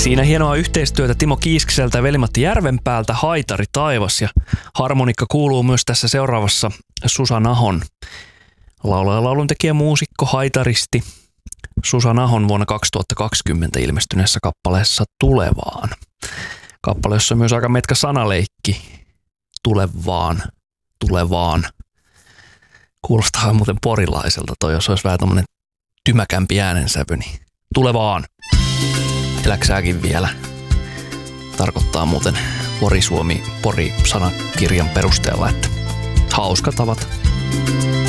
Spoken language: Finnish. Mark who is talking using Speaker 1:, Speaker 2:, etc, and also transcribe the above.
Speaker 1: Siinä hienoa yhteistyötä Timo Kiiskiseltä ja Veli-Matti Järvenpäältä, Haitari taivas, ja harmonikka kuuluu myös tässä seuraavassa Susan Ahon. Laulaja, lauluntekijä, muusikko, haitaristi Susan Ahon vuonna 2020 ilmestyneessä kappaleessa Tulevaan. Kappale, jossa on myös aika metkä sanaleikki. Tulevaan. Kuulostaa muuten porilaiselta toi, jos olisi vähän tommonen tymäkämpi äänensävy, niin Tulevaan. Eläksääkin vielä. Tarkoittaa muuten Pori-Suomi Pori-sanakirjan perusteella, että hauska tavat.